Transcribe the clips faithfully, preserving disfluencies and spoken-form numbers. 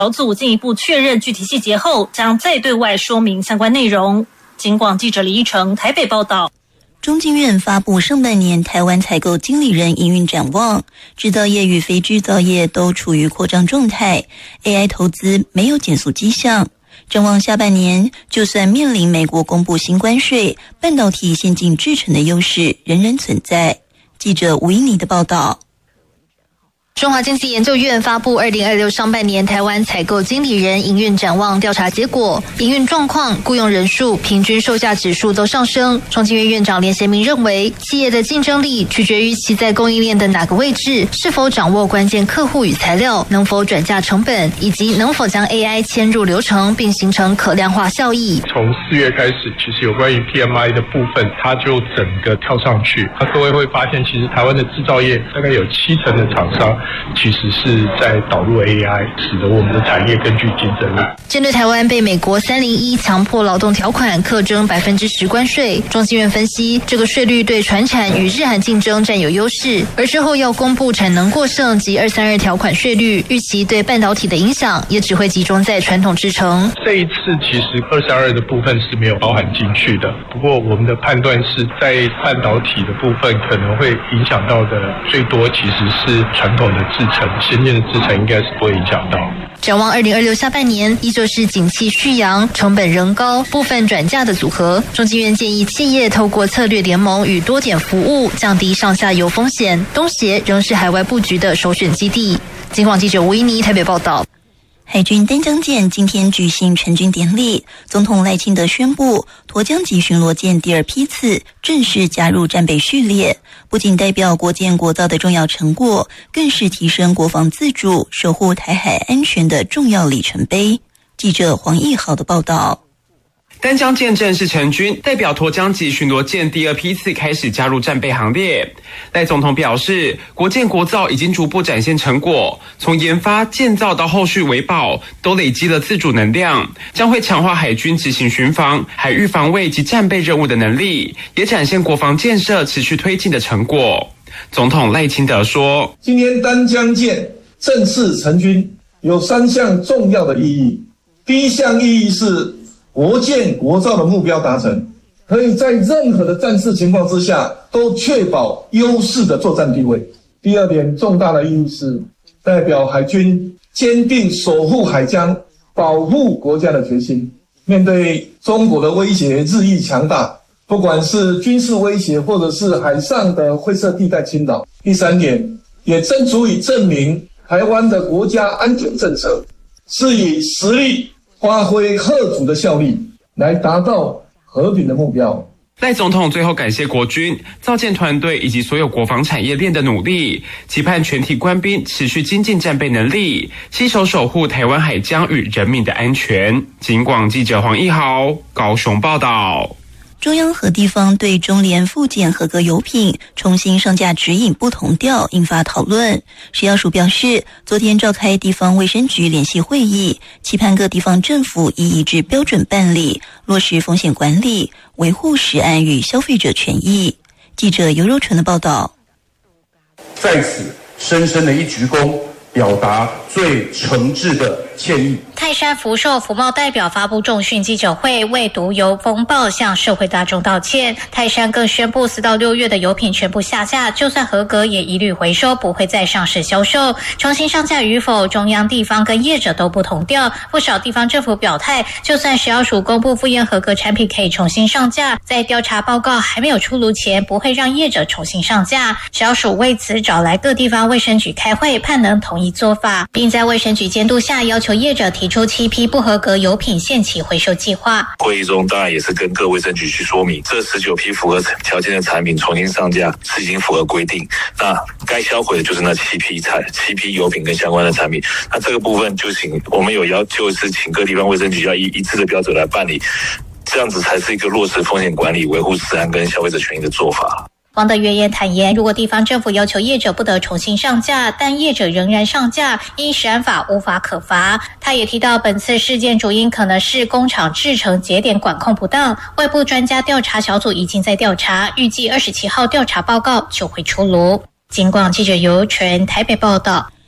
小组进一步确认具体细节后，将再对外说明相关内容。警广记者李一成台北报道。 中经院发布上半年台湾采购经理人营运展望，制造业与非制造业都处于扩张状态 ，A I 投资没有减速迹象。展望下半年，就算面临美国公布新关税，半导体先进制程的优势仍然存在。记者吴英妮的报道。 中华经济研究院发布二零二六上半年台湾采购经理人营运展望调查结果，营运状况、雇用人数、平均售价指数都上升。中经院院长连贤明认为，企业的竞争力取决于其在供应链的哪个位置，是否掌握关键客户与材料，能否转嫁成本，以及能否将 A I 嵌入流程，并形成可量化效益。 从四月开始，其实有关于 P M I 的部分，它就整个跳上去。那各位会发现，其实台湾的制造业大概有七成的厂商其实是在导入 A I， 使得我们的产业更具竞争力。 针对台湾被美国三零一强迫劳动条款课征百分之十关税，中经院分析，这个税率对传产与日韩竞争占有优势，而之后要公布产能过剩及二三二条款税率，预期对半导体的影响也只会集中在传统制程。 这一次其实二三二的部分是没有包含进去的，不过我们的判断是在半导体的部分可能会影响到的最多其实是传统的制程。先进的制程应该是不会影响到。 展望二零二六下半年，依旧是景气续扬、成本仍高、部分转嫁的组合。中经院建议企业透过策略联盟与多点服务，降低上下游风险。东协仍是海外布局的首选基地。警广记者吴依妮台北报道。 海军丹江舰今天举行成军典礼，总统赖清德宣布沱江级巡逻舰第二批次正式加入战备序列，不仅代表国建国造的重要成果，更是提升国防自主、守护台海安全的重要里程碑。记者黄义豪的报道。 丹江舰正式成军，代表沱江级巡逻舰第二批次开始加入战备行列。赖总统表示，国建国造已经逐步展现成果，从研发、建造到后续维保，都累积了自主能量，将会强化海军执行巡防、海域防卫及战备任务的能力，也展现国防建设持续推进的成果。总统赖清德说， 今天丹江舰正式成军，有三项重要的意义。第一项意义是国建国造的目标达成，可以在任何的战事情况之下都确保优势的作战地位。第二点重大的意义是代表海军坚定守护海疆、保护国家的决心。面对中国的威胁日益强大，不管是军事威胁或者是海上的灰色地带侵扰。第三点也正足以证明台湾的国家安全政策是以实力发挥嚇阻的效力，来达到和平的目标。 赖总统最后感谢国军、造舰团队以及所有国防产业链的努力，期盼全体官兵持续精进战备能力，携手守护台湾海疆与人民的安全。警广记者黄义豪高雄报道。 中央和地方对中联复检合格油品重新上架指引不同调，引发讨论。食药署表示，昨天召开地方卫生局联席会议，期盼各地方政府以一致标准办理，落实风险管理，维护食安与消费者权益。记者尤柔纯的报道。 在此深深的一鞠躬，表达最诚挚的歉意。 泰山福寿福茂代表发布重讯记者会，为毒油风暴向社会大众道歉。泰山更宣布，四到六月的油品全部下架，就算合格也一律回收，不会再上市销售。重新上架与否，中央、地方跟业者都不同调。不少地方政府表态，就算食药署公布复验合格产品可以重新上架，在调查报告还没有出炉前，不会让业者重新上架。食药署为此找来各地方卫生局开会，盼能统一做法，并在卫生局监督下，要求业者提出七批不合格油品限期回收计划。 会议中当然也是跟各卫生局去说明，这十九批符合条件的产品重新上架是已经符合规定，那该销毁的就是那七批产七批油品跟相关的产品。那这个部分就请我们有要求是请各地方卫生局要以一致的标准来办理，这样子才是一个落实风险管理、维护食安跟消费者权益的做法。 王德元也坦言，如果地方政府要求业者不得重新上架，但业者仍然上架，依食安法无法可罚。他也提到，本次事件主因可能是工厂制程节点管控不当，外部专家调查小组已经在调查，预计二十七号调查报告就会出炉。警广记者尤纯台北报道。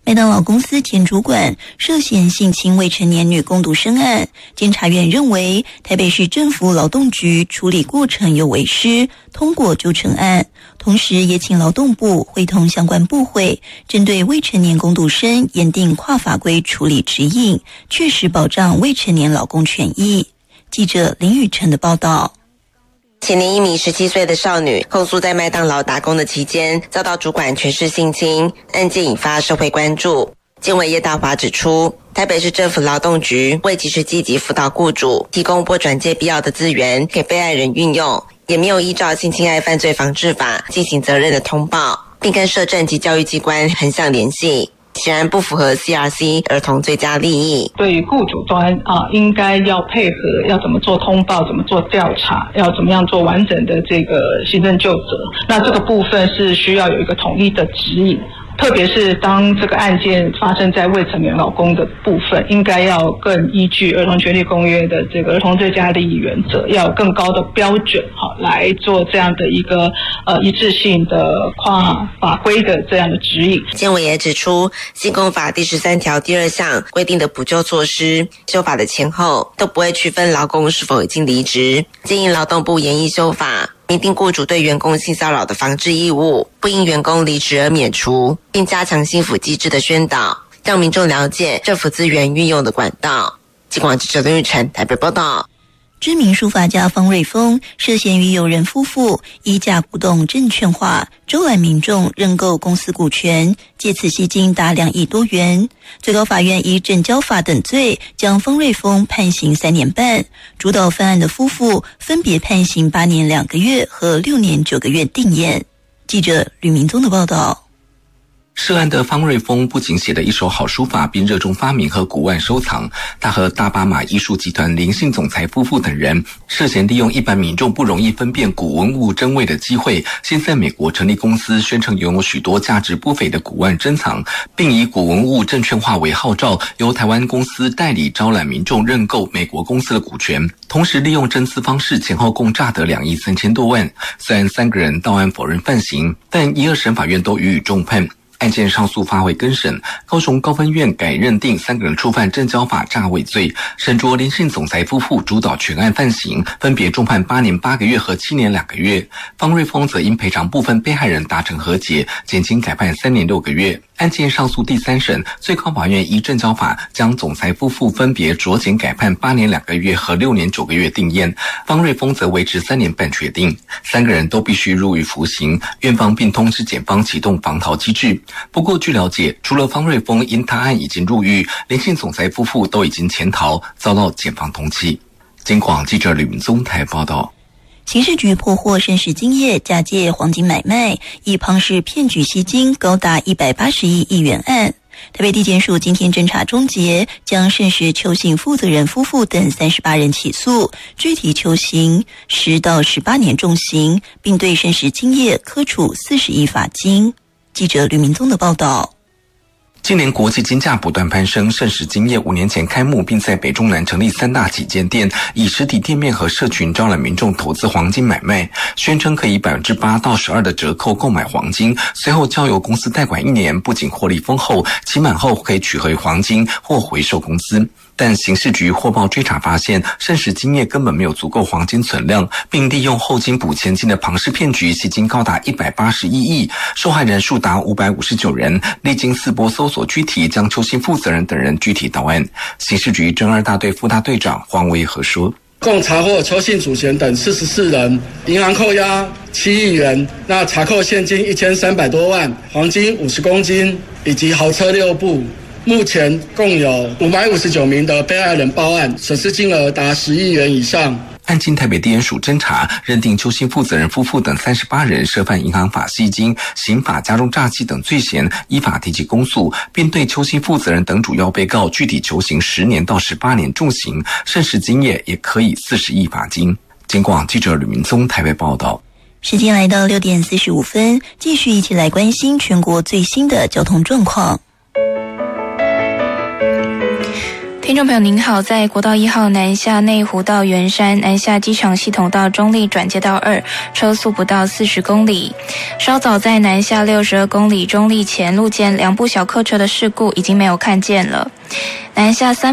麦当劳公司前主管涉嫌性侵未成年女工读生案，监察院认为台北市政府劳动局处理过程有违失，通过就成案，同时也请劳动部会同相关部会，针对未成年工读生研定跨法规处理指引，确实保障未成年劳工权益。记者林雨晨的报道。 前年一名十七岁的少女控诉在麦当劳打工的期间遭到主管权势性侵，案件引发社会关注。监委叶大华指出，台北市政府劳动局未及时积极辅导雇主，提供拨转介必要的资源给被害人运用，也没有依照性侵害犯罪防治法进行责任的通报，并跟社政及教育机关横向联系，显然不符合 C R C 儿童最佳利益。 对于雇主端啊，应该要配合，要怎么做通报，怎么做调查，要怎么样做完整的这个行政究责。那这个部分是需要有一个统一的指引。特别是当这个案件发生在未成年劳工的部分，应该要更依据儿童权利公约的这个儿童最佳利益原则，要有更高的标准，好来做这样的一个呃一致性的跨法规的这样的指引。 监委也指出，性工法第十三条第二项规定的补救措施，修法的前后都不会区分劳工是否已经离职，建议劳动部研议修法，明定雇主对员工性骚扰的防治义务，不因员工离职而免除，并加强心辅机制的宣导，让民众了解政府资源运用的管道。尽管记者林玉成台北报道。 知名书法家方瑞峰涉嫌与友人夫妇以假古董证券化招揽民众认购公司股权，借此吸金达两亿多元。最高法院以证交法等罪将方瑞峰判刑三年半，主导犯案的夫妇分别判刑八年两个月和六年九个月定谳。记者吕明宗的报道。 涉案的方瑞峰不仅写了一手好书法，并热衷发明和古玩收藏。他和大巴马艺术集团林姓总裁夫妇等人涉嫌利用一般民众不容易分辨古文物真伪的机会，先在美国成立公司，宣称拥有许多价值不菲的古玩珍藏，并以古文物证券化为号召，由台湾公司代理招揽民众认购美国公司的股权，同时利用增资方式前后共诈得两亿三千多万。虽然三个人到案否认犯行，但一二审法院都予以重判。案件上诉发回更审，高雄高分院改认定三个人触犯证交法诈伪罪，沈卓林姓总裁夫妇主导全案犯行，分别重判八年八个月和七年两个月。方瑞峰则因赔偿部分被害人达成和解，减轻改判三年六个月。案件上诉第三审，最高法院依证交法将总裁夫妇分别酌减改判八年两个月和六年九个月定谳，方瑞峰则维持三年半确定。三个人都必须入狱服刑，院方并通知检方启动防逃机制。不过据了解，除了方瑞峰因他案已经入狱，林姓总裁夫妇都已经潜逃，遭到检方通缉。金广记者吕明宗台报道。 刑事局破获盛世金业假借黄金买卖，以庞氏骗取吸金高达一百八十亿亿元案。台北地检署今天侦查终结，将盛世邱姓负责人夫妇等三十八人起诉，具体求刑十到十八年重刑，并对盛世金业科处四十亿罚金。记者吕明宗的报道。 近年国际金价不断攀升，盛世金业五年前开幕，并在北中南成立三大旗舰店，以实体店面和社群招揽民众投资黄金买卖，宣称可以百分之八到十二的折扣购买黄金，随后交由公司代管一年，不仅获利丰厚，期满后可以取回黄金或回售公司。但刑事局获报追查发现，盛世金业根本没有足够黄金存量，并利用后金补前金的庞氏骗局，吸金高达一百八十一亿，受害人数达五百五十九人。历经四波搜索拘提，将邱姓负责人等人具体到案。刑事局侦二大队副大队长黄维和说， 共查获邱姓主嫌等四十四人，银行扣押七亿元，那查扣现金一千三百多万，黄金五十公斤，以及豪车六部。目前共有五百五十九名的被害人报案，损失金额达十亿元以上。 案经台北地检署侦查，认定邱姓负责人夫妇等三十八人涉犯银行法吸金、刑法加重诈欺等罪嫌，依法提起公诉，并对邱姓负责人等主要被告具体求刑十年到十八年重刑，盛世金业也可以四十亿罚金。金广记者吕明宗台北报道。 时间来到六点四十五分，继续一起来关心全国最新的交通状况。 听听众朋友您好，在国道一号南下内湖到圆山，南下机场系统到中立转接道二，车速不到四十公里。稍早在南下六十二公里中立前路见两部小客车的事故已经没有看见了。南下三